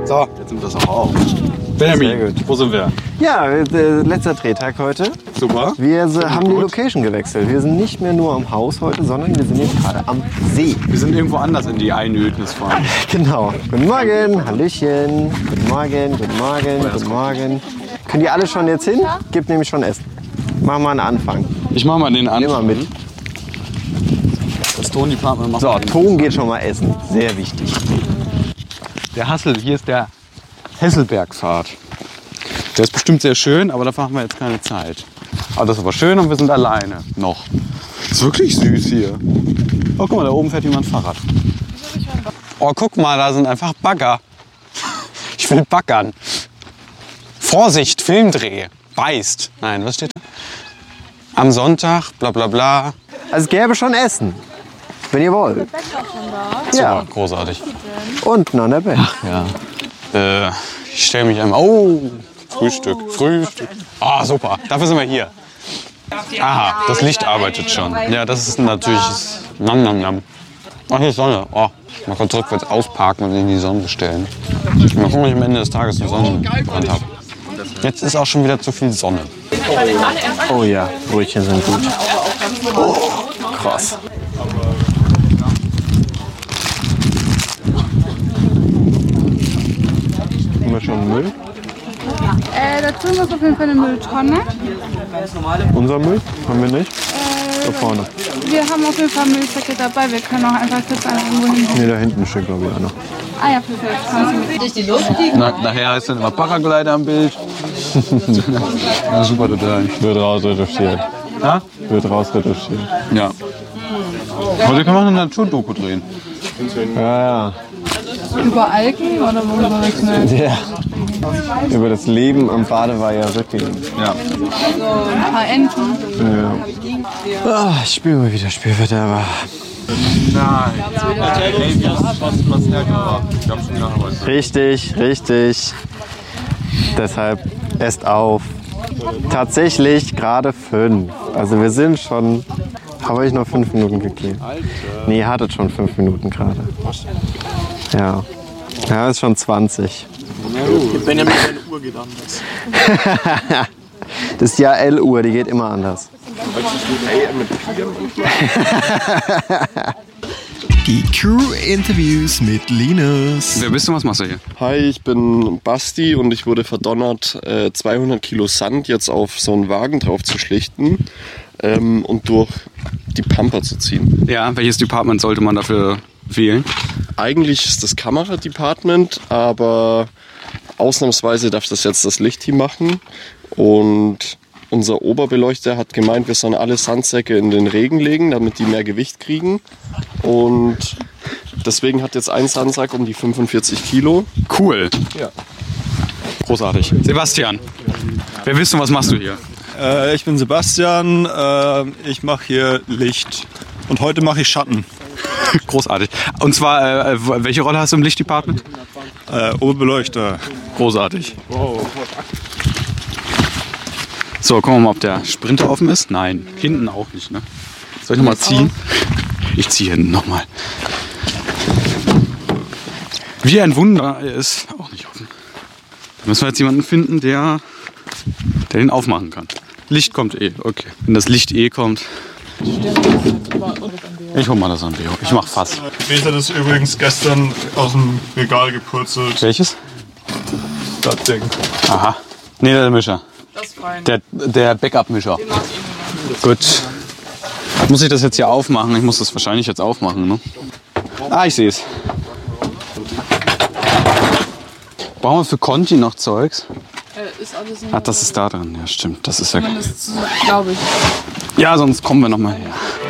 So, jetzt sind wir das auch auf. Benjamin, wo sind wir? Ja, letzter Drehtag heute. Super. Wir haben die Location gewechselt. Wir sind nicht mehr nur am Haus heute, sondern wir sind jetzt gerade am See. Wir sind irgendwo anders in die Einödnis fahren. Genau. Guten Morgen, Hallöchen. Guten Morgen, guten Morgen, guten Morgen. Können die alle schon jetzt hin? Gibt nämlich schon Essen. Machen wir einen Anfang. Ich mach mal den Anfang. Nimm mal mit. Das Tondepartment macht. So, Ton geht schon mal essen. Sehr wichtig. Der Hassel, hier ist der Hesselbergpfad. Der ist bestimmt sehr schön, aber dafür haben wir jetzt keine Zeit. Aber das ist aber schön und wir sind alleine. Noch. Ist wirklich süß hier. Oh, guck mal, da oben fährt jemand Fahrrad. Oh, guck mal, da sind einfach Bagger. Ich will baggern. Vorsicht, Filmdreh. Beißt. Nein, was steht da? Am Sonntag, bla bla bla. Also es gäbe schon Essen, wenn ihr wollt. Ja, Super, großartig. unten an der Bett. Ja. Ich stelle mich einmal. Oh, Frühstück. Ah, super. Dafür sind wir hier. Aha, das Licht arbeitet schon. Ja, das ist natürlich. Nam, nam, nam. Ach, hier ist Sonne. Oh, man kann rückwärts ausparken und in die Sonne stellen. Mal gucken, ob ich am Ende des Tages einen Sonnenbrand habe. Jetzt ist auch schon wieder zu viel Sonne. Oh ja, Brötchen sind gut. Oh, krass. Haben wir schon Müll? Da tun wir auf jeden Fall eine Mülltonne. Unser Müll? Haben wir nicht? Da vorne. Wir haben auf jeden Fall Müllsäcke dabei. Wir können auch einfach kurz irgendwo hin. Ne, da hinten steht glaube ich einer. Ah ja, perfekt. Nachher heißt dann immer Paraglider am Bild. Ja, super total. Wird rausretuschiert. Ha? Wird rausretuschiert. Ja. Heute können wir eine Naturdoku drehen. Ja, Über Algen oder worüber rechnen? ja. Ja. Über das Leben am Badeweiher Rückleben. Ja. Ein paar Enten. Ja. Ah, ich spüre mal wieder Spielverderber. Nein. Was hergebracht. Wir haben schon gearbeitet. Richtig, richtig. Deshalb esst auf. Tatsächlich gerade 5. Also wir sind schon. Habe ich noch 5 Minuten gegeben? Nee, ihr hattet schon 5 Minuten gerade. Ja. Ja, ist schon 20. Benjamin, deine Uhr geht anders. Das ist ja L-Uhr, die geht immer anders. Die Crew-Interviews mit Linus. Wer bist du, was machst du hier? Hi, ich bin Basti und ich wurde verdonnert, 200 Kilo Sand jetzt auf so einen Wagen drauf zu schlichten und durch die Pampa zu ziehen. Ja, welches Department sollte man dafür wählen? Eigentlich ist das Kameradepartment, aber ausnahmsweise darf das jetzt das Lichtteam machen. Und unser Oberbeleuchter hat gemeint, wir sollen alle Sandsäcke in den Regen legen, damit die mehr Gewicht kriegen. Und deswegen hat jetzt ein Sandsack um die 45 Kilo. Cool. Ja. Großartig. Sebastian, wer bist du, was machst du hier? Ich bin Sebastian, ich mache hier Licht und heute mache ich Schatten. Großartig. Und zwar, welche Rolle hast du im Lichtdepartment? Oberbeleuchter. Großartig. So, gucken wir mal, ob der Sprinter offen ist. Nein, hinten auch nicht. Ne? Soll ich nochmal ziehen? Ich ziehe hinten nochmal. Wie ein Wunder, er ist auch nicht offen. Da müssen wir jetzt jemanden finden, der den aufmachen kann. Licht kommt eh, okay. Wenn das Licht eh kommt. Ich hol mal das an Beo. Ich mach Fass. Peter ist übrigens gestern aus dem Regal gepurzelt. Welches? Das Ding. Aha. Nee, der Mischer. Das ist fein. Der Backup-Mischer. Gut. Muss ich das jetzt hier aufmachen? Ich muss das wahrscheinlich jetzt aufmachen, ne? Ah, ich sehe es. Brauchen wir für Conti noch Zeugs? Ist alles in Ach, das ist da drin. Ja, stimmt. Das ist ja. Zumindest, glaube ich. Ja, sonst kommen wir noch mal her.